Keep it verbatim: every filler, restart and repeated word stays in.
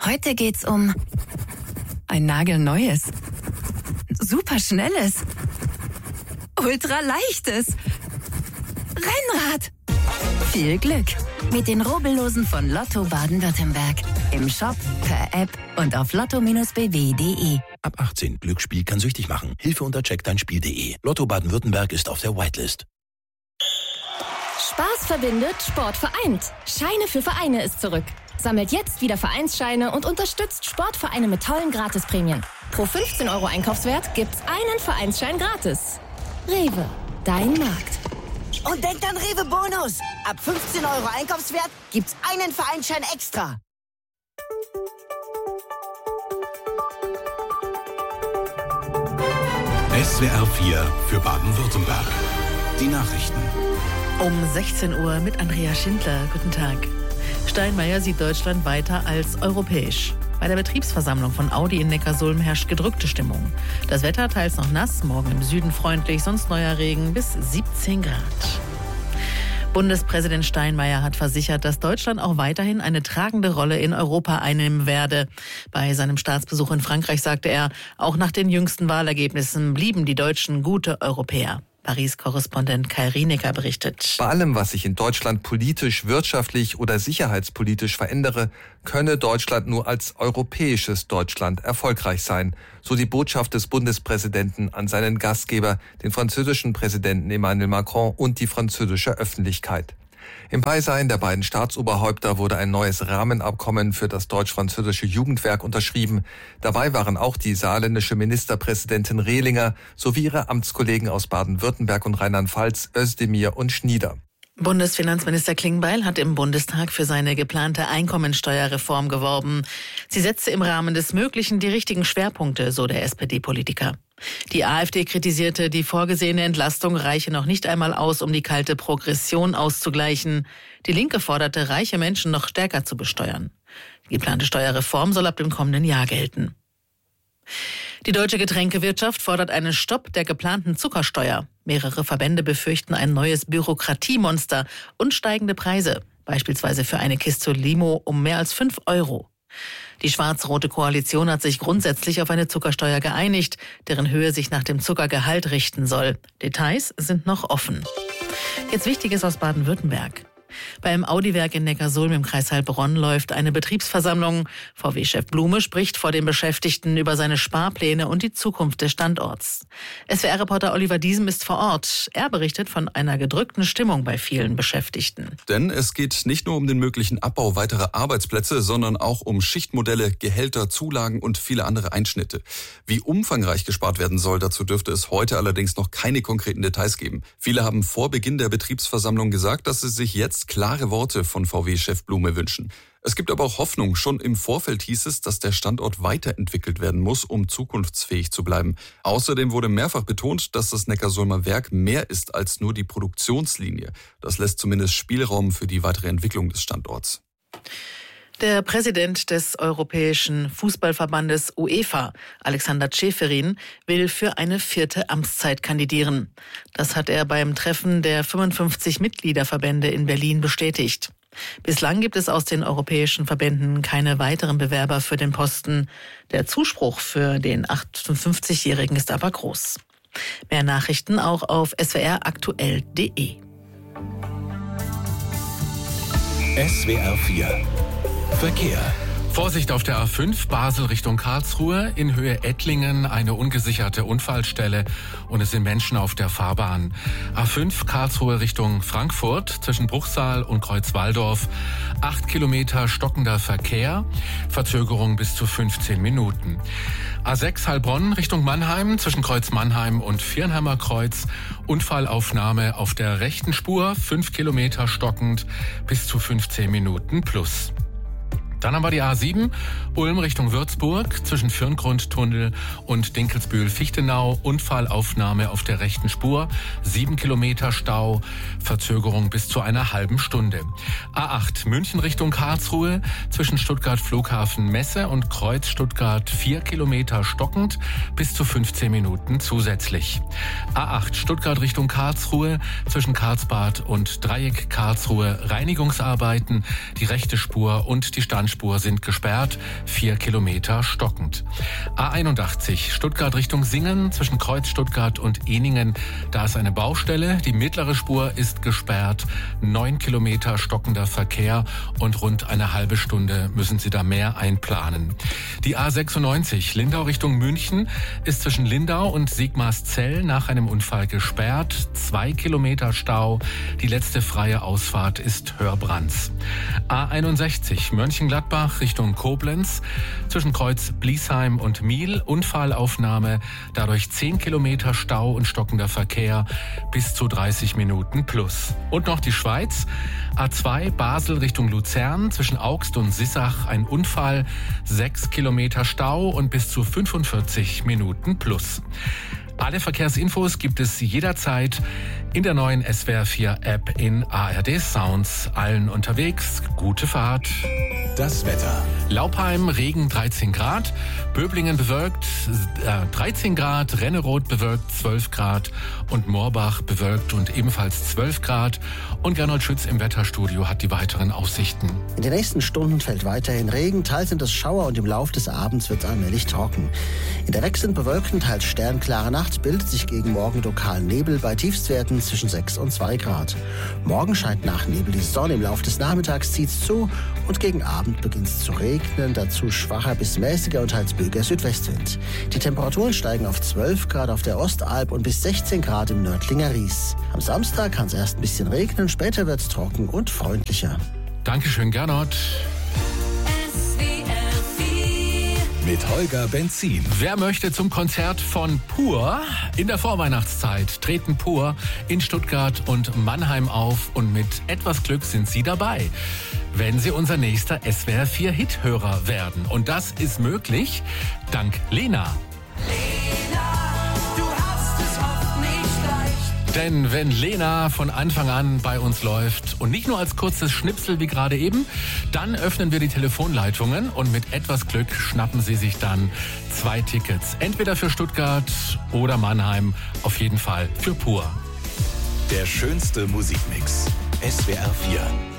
Heute geht's um ein nagelneues, superschnelles, ultraleichtes Rennrad. Viel Glück mit den Rubbellosen von Lotto Baden-Württemberg. Im Shop, per App und auf lotto b w punkt de. Ab achtzehn. Glücksspiel kann süchtig machen. Hilfe unter check dein spiel punkt de. Lotto Baden-Württemberg ist auf der Whitelist. Spaß verbindet, Sport vereint. Scheine für Vereine ist zurück. Sammelt jetzt wieder Vereinsscheine und unterstützt Sportvereine mit tollen Gratisprämien. Pro fünfzehn Euro Einkaufswert gibt's einen Vereinsschein gratis. Rewe, dein Markt. Und denkt an Rewe Bonus. Ab fünfzehn Euro Einkaufswert gibt's einen Vereinsschein extra. S W R vier für Baden-Württemberg. Die Nachrichten. Um sechzehn Uhr mit Andrea Schindler. Guten Tag. Steinmeier sieht Deutschland weiter als europäisch. Bei der Betriebsversammlung von Audi in Neckarsulm herrscht gedrückte Stimmung. Das Wetter teils noch nass, morgen im Süden freundlich, sonst neuer Regen bis siebzehn Grad. Bundespräsident Steinmeier hat versichert, dass Deutschland auch weiterhin eine tragende Rolle in Europa einnehmen werde. Bei seinem Staatsbesuch in Frankreich sagte er, auch nach den jüngsten Wahlergebnissen blieben die Deutschen gute Europäer. Paris-Korrespondent Kai Rienecker berichtet. Bei allem, was sich in Deutschland politisch, wirtschaftlich oder sicherheitspolitisch verändere, könne Deutschland nur als europäisches Deutschland erfolgreich sein. So die Botschaft des Bundespräsidenten an seinen Gastgeber, den französischen Präsidenten Emmanuel Macron und die französische Öffentlichkeit. Im Beisein der beiden Staatsoberhäupter wurde ein neues Rahmenabkommen für das deutsch-französische Jugendwerk unterschrieben. Dabei waren auch die saarländische Ministerpräsidentin Rehlinger sowie ihre Amtskollegen aus Baden-Württemberg und Rheinland-Pfalz, Özdemir und Schnieder. Bundesfinanzminister Klingbeil hat im Bundestag für seine geplante Einkommensteuerreform geworben. Sie setze im Rahmen des Möglichen die richtigen Schwerpunkte, so der S P D-Politiker. Die AfD kritisierte, die vorgesehene Entlastung reiche noch nicht einmal aus, um die kalte Progression auszugleichen. Die Linke forderte, reiche Menschen noch stärker zu besteuern. Die geplante Steuerreform soll ab dem kommenden Jahr gelten. Die deutsche Getränkewirtschaft fordert einen Stopp der geplanten Zuckersteuer. Mehrere Verbände befürchten ein neues Bürokratiemonster und steigende Preise, beispielsweise für eine Kiste Limo um mehr als fünf Euro. Die schwarz-rote Koalition hat sich grundsätzlich auf eine Zuckersteuer geeinigt, deren Höhe sich nach dem Zuckergehalt richten soll. Details sind noch offen. Jetzt Wichtiges aus Baden-Württemberg. Beim Audi-Werk in Neckarsulm im Kreis Heilbronn läuft eine Betriebsversammlung. V W-Chef Blume spricht vor den Beschäftigten über seine Sparpläne und die Zukunft des Standorts. S W R-Reporter Oliver Diesem ist vor Ort. Er berichtet von einer gedrückten Stimmung bei vielen Beschäftigten. Denn es geht nicht nur um den möglichen Abbau weiterer Arbeitsplätze, sondern auch um Schichtmodelle, Gehälter, Zulagen und viele andere Einschnitte. Wie umfangreich gespart werden soll, dazu dürfte es heute allerdings noch keine konkreten Details geben. Viele haben vor Beginn der Betriebsversammlung gesagt, dass sie sich jetzt klare Worte von V W-Chef Blume wünschen. Es gibt aber auch Hoffnung. Schon im Vorfeld hieß es, dass der Standort weiterentwickelt werden muss, um zukunftsfähig zu bleiben. Außerdem wurde mehrfach betont, dass das Neckarsulmer Werk mehr ist als nur die Produktionslinie. Das lässt zumindest Spielraum für die weitere Entwicklung des Standorts. Der Präsident des Europäischen Fußballverbandes UEFA, Alexander Ceferin, will für eine vierte Amtszeit kandidieren. Das hat er beim Treffen der fünfundfünfzig Mitgliederverbände in Berlin bestätigt. Bislang gibt es aus den europäischen Verbänden keine weiteren Bewerber für den Posten. Der Zuspruch für den achtundfünfzigjährigen ist aber groß. Mehr Nachrichten auch auf s w r aktuell punkt de. S W R vier Verkehr. Vorsicht auf der A fünf Basel Richtung Karlsruhe, in Höhe Ettlingen eine ungesicherte Unfallstelle und es sind Menschen auf der Fahrbahn. A fünf Karlsruhe Richtung Frankfurt zwischen Bruchsal und Kreuzwaldorf, acht Kilometer stockender Verkehr, Verzögerung bis zu fünfzehn Minuten. A sechs Heilbronn Richtung Mannheim zwischen Kreuz Mannheim und Viernheimer Kreuz, Unfallaufnahme auf der rechten Spur, fünf Kilometer stockend bis zu fünfzehn Minuten plus. Dann haben wir die A sieben, Ulm Richtung Würzburg, zwischen Fürngrundtunnel und Dinkelsbühl-Fichtenau, Unfallaufnahme auf der rechten Spur, sieben Kilometer Stau, Verzögerung bis zu einer halben Stunde. A acht, München Richtung Karlsruhe, zwischen Stuttgart Flughafen Messe und Kreuz Stuttgart, vier Kilometer stockend, bis zu fünfzehn Minuten zusätzlich. A acht, Stuttgart Richtung Karlsruhe, zwischen Karlsbad und Dreieck Karlsruhe, Reinigungsarbeiten, die rechte Spur und die Standstelle Mittelspur sind gesperrt, vier Kilometer stockend. A einundachtzig, Stuttgart Richtung Singen, zwischen Kreuz Stuttgart und Ehningen. Da ist eine Baustelle. Die mittlere Spur ist gesperrt, neun Kilometer stockender Verkehr und rund eine halbe Stunde müssen Sie da mehr einplanen. Die A sechsundneunzig, Lindau Richtung München, ist zwischen Lindau und Sigmarszell nach einem Unfall gesperrt, zwei Kilometer Stau. Die letzte freie Ausfahrt ist Hörbrands. A einundsechzig, Mönchengladbach Richtung Koblenz, zwischen Kreuz Bliesheim und Miel, Unfallaufnahme, dadurch zehn Kilometer Stau und stockender Verkehr, bis zu dreißig Minuten plus. Und noch die Schweiz, A zwei Basel Richtung Luzern, zwischen Augst und Sissach ein Unfall, sechs Kilometer Stau und bis zu fünfundvierzig Minuten plus. Alle Verkehrsinfos gibt es jederzeit in der neuen S W R vier App in A R D Sounds. Allen unterwegs, gute Fahrt. Das Wetter. Laupheim, Regen dreizehn Grad, Böblingen bewölkt äh, dreizehn Grad, Renneroth bewölkt zwölf Grad und Moorbach bewölkt und ebenfalls zwölf Grad. Und Gernot Schütz im Wetterstudio hat die weiteren Aussichten. In den nächsten Stunden fällt weiterhin Regen, teils sind es Schauer und im Laufe des Abends wird es allmählich trocken. In der wechselnd bewölkten, teils sternklare Nacht bildet sich gegen Morgen lokal Nebel bei Tiefstwerten zwischen sechs und zwei Grad. Morgen scheint nach Nebel die Sonne, im Laufe des Nachmittags zieht es zu und gegen Abend beginnt es zu regnen, dazu schwacher bis mäßiger und teils böiger Südwestwind. Die Temperaturen steigen auf zwölf Grad auf der Ostalb und bis sechzehn Grad im Nördlinger Ries. Am Samstag kann es erst ein bisschen regnen, später wird es trocken und freundlicher. Dankeschön, Gernot. Mit Holger Benzin. Wer möchte zum Konzert von Pur? In der Vorweihnachtszeit treten Pur in Stuttgart und Mannheim auf und mit etwas Glück sind Sie dabei, wenn Sie unser nächster S W R vier Hithörer werden. Und das ist möglich dank Lena. Denn wenn Lena von Anfang an bei uns läuft und nicht nur als kurzes Schnipsel wie gerade eben, dann öffnen wir die Telefonleitungen und mit etwas Glück schnappen Sie sich dann zwei Tickets. Entweder für Stuttgart oder Mannheim, auf jeden Fall für Pur. Der schönste Musikmix. S W R vier.